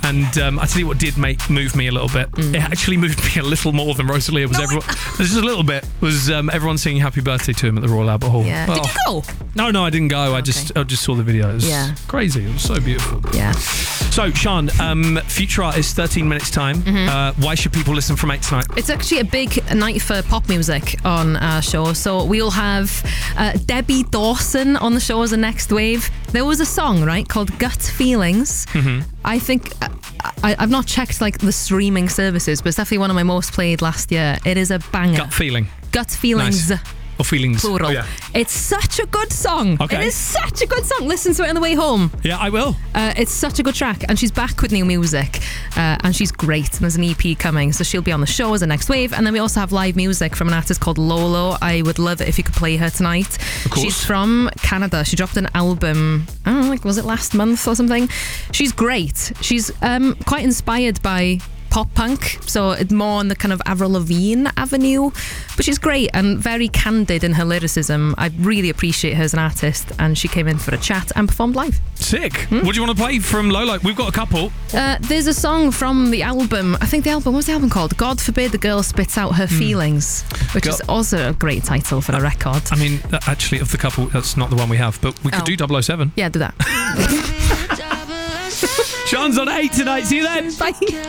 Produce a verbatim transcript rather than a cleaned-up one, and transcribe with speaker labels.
Speaker 1: And um, I tell you what did make move me a little bit. Mm. It actually moved me a little more than Rosalia was. No, everyone, just a little bit was um, everyone singing "Happy Birthday" to him at the Royal Albert Hall.
Speaker 2: Yeah.
Speaker 1: Oh.
Speaker 2: Did you go?
Speaker 1: No, no, I didn't go.
Speaker 2: Okay.
Speaker 1: I just I just saw the video. It was
Speaker 2: yeah.
Speaker 1: crazy. It was so beautiful.
Speaker 2: Yeah.
Speaker 1: So, Sian, um, Future Artist, thirteen minutes time. Mm-hmm. Uh, why should people listen from eight tonight?
Speaker 2: It's actually a big night for pop music on our show. So we'll have uh, Debbie Dawson on the show as a next wave. There was a song, right, called Gut Feelings. Mm-hmm. I think uh, I, I've not checked like the streaming services, but it's definitely one of my most played last year. It is a banger.
Speaker 1: Gut Feeling.
Speaker 2: Gut Feelings.
Speaker 1: Nice. Or Feelings.
Speaker 2: Plural.
Speaker 1: Oh, yeah.
Speaker 2: It's such a good song.
Speaker 1: Okay.
Speaker 2: It is such a good song. Listen to it on the way home.
Speaker 1: Yeah, I will.
Speaker 2: Uh, it's such a good track, and she's back with new music, uh, and she's great. And there's an E P coming, so she'll be on the show as a next wave. And then we also have live music from an artist called Lolo. I would love it if you could play her tonight.
Speaker 1: Of course.
Speaker 2: She's from Canada. She dropped an album, I don't know, like was it last month or something? She's great. She's um, quite inspired by pop punk, so it's more on the kind of Avril Lavigne avenue, but she's great and very candid in her lyricism. I really appreciate her as an artist, and she came in for a chat and performed live.
Speaker 1: Sick. Hmm? What do you want to play from Lolo? We've got a couple.
Speaker 2: Uh, there's a song from the album, I think the album, what's the album called? God Forbid the Girl Spits Out Her mm. Feelings, which Girl. is also a great title for a record.
Speaker 1: I mean, actually, of the couple, that's not the one we have, but we could oh. do double oh seven.
Speaker 2: Yeah, do that.
Speaker 1: Sian's on eight tonight. See you then.
Speaker 2: Bye.